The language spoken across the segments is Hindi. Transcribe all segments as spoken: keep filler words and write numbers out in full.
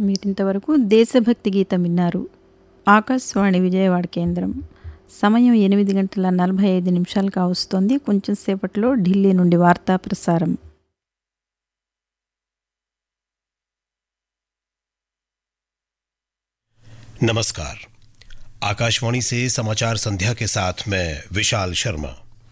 మీరింతవరకు దేశభక్తి గీతం విన్నారు. ఆకాశవాణి విజయవాడ కేంద్రం. సమయం ఎనిమిది గంటల నలభై ఐదు నిమిషాలు కావస్తోంది. కొంచెం సేపట్లో ఢిల్లీ నుండి వార్తా ప్రసారం. नमस्कार। आकाशवाणी से समाचार संध्या के साथ मैं विशाल शर्मा।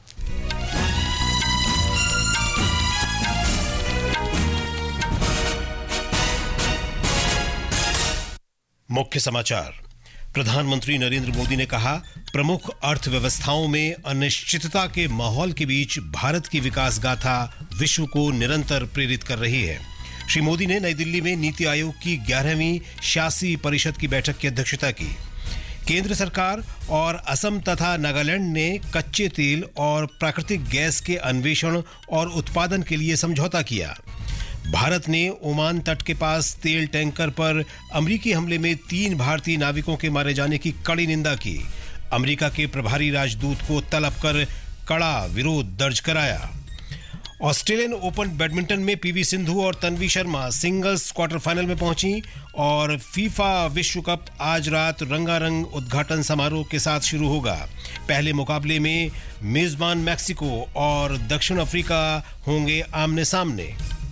मुख्य समाचार। प्रधानमंत्री नरेंद्र मोदी ने कहा, प्रमुख अर्थव्यवस्थाओं में अनिश्चितता के माहौल के बीच भारत की विकास गाथा विश्व को निरंतर प्रेरित कर रही है। श्री मोदी ने नई दिल्ली में नीति आयोग की ग्यारहवीं शासी परिषद की बैठक की अध्यक्षता की। केंद्र सरकार और असम तथा नागालैंड ने कच्चे तेल और प्राकृतिक गैस के अन्वेषण और उत्पादन के लिए समझौता किया। भारत ने ओमान तट के पास तेल टैंकर पर अमेरिकी हमले में तीन भारतीय नाविकों के मारे जाने की कड़ी निंदा की। अमेरिका के प्रभारी राजदूत को तलब कर कड़ा विरोध दर्ज कराया। ऑस्ट्रेलियन ओपन बैडमिंटन में पीवी सिंधु और Tanvi Sharma singles quarter final में पहुंची और फीफा विश्व कप आज रात रंगारंग उद्घाटन समारोह के साथ शुरू होगा। पहले मुकाबले में मेजबान मैक्सिको और दक्षिण अफ्रीका होंगे आमने सामने।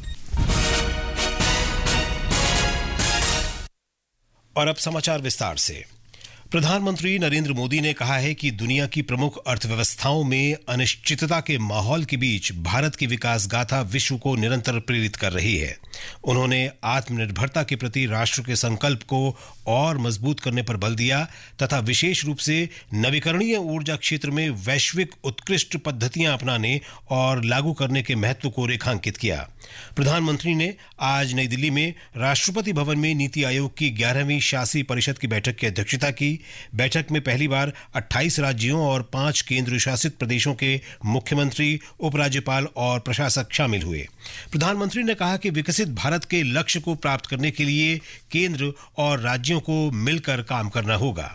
और अब समाचार विस्तार से। प्रधानमंत्री नरेंद्र मोदी ने कहा है कि दुनिया की प्रमुख अर्थव्यवस्थाओं में अनिश्चितता के माहौल के बीच भारत की विकास गाथा विश्व को निरंतर प्रेरित कर रही है। उन्होंने आत्मनिर्भरता के प्रति राष्ट्र के संकल्प को और मजबूत करने पर बल दिया तथा विशेष रूप से नवीकरणीय ऊर्जा क्षेत्र में वैश्विक उत्कृष्ट पद्धतियां अपनाने और लागू करने के महत्व को रेखांकित किया। प्रधानमंत्री ने आज नई दिल्ली में राष्ट्रपति भवन में नीति आयोग की ग्यारहवीं शासी परिषद की बैठक की अध्यक्षता की। बैठक में पहली बार अट्ठाईस राज्यों और पांच केंद्र शासित प्रदेशों के मुख्यमंत्री, उपराज्यपाल और प्रशासक शामिल हुए। प्रधानमंत्री ने कहा कि विकसित भारत के लक्ष्य को प्राप्त करने के लिए केंद्र और राज्यों को मिलकर काम करना होगा।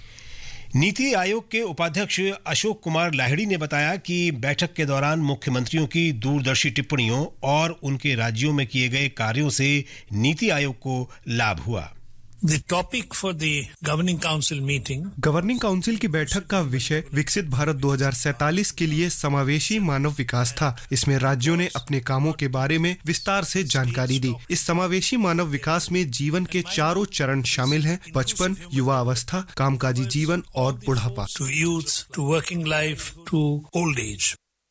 नीति आयोग के उपाध्यक्ष अशोक कुमार लाहिड़ी ने बताया कि बैठक के दौरान मुख्यमंत्रियों की दूरदर्शी टिप्पणियों और उनके राज्यों में किए गए कार्यों से नीति आयोग को लाभ हुआ। The topic for the Governing Council meeting governing council की बैठक का विषय विकसित भारत दो हज़ार सैंतालीस के लिए समावेशी मानव विकास था। इसमें राज्यों ने अपने कामों के बारे में विस्तार से जानकारी दी। इस समावेशी मानव विकास में जीवन के चारों चरण शामिल हैं: बचपन, युवा अवस्था, कामकाजी जीवन और बुढ़ापा। to youth, to working life, to old age.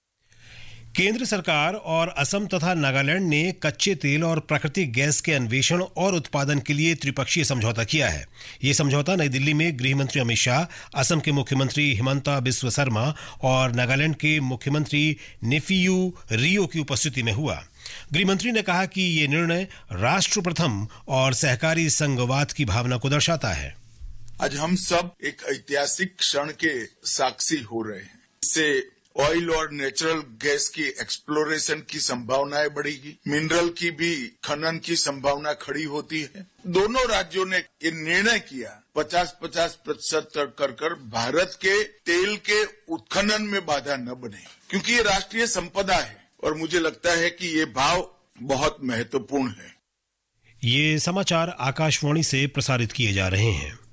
केंद्र सरकार और असम तथा नागालैंड ने कच्चे तेल और प्राकृतिक गैस के अन्वेषण और उत्पादन के लिए त्रिपक्षीय समझौता किया है। ये समझौता नई दिल्ली में गृह मंत्री अमित शाह, असम के मुख्यमंत्री हिमंता बिस्वा शर्मा और नागालैंड के मुख्यमंत्री नेफियू रियो की उपस्थिति में हुआ। गृह मंत्री ने कहा कि ये निर्णय राष्ट्र प्रथम और सहकारी संघवाद की भावना को दर्शाता है। आज हम सब एक ऐतिहासिक क्षण के साक्षी हो रहे हैं। इससे ऑयल और नेचुरल गैस की एक्सप्लोरेशन की संभावनाएं बढ़ेगी, मिनरल की भी खनन की संभावना खड़ी होती है। दोनों राज्यों ने ये निर्णय किया पचास पचास प्रतिशत कर कर भारत के तेल के उत्खनन में बाधा न बने, क्योंकि ये राष्ट्रीय संपदा है और मुझे लगता है कि ये भाव बहुत महत्वपूर्ण है। ये समाचार आकाशवाणी से प्रसारित किए जा रहे हैं।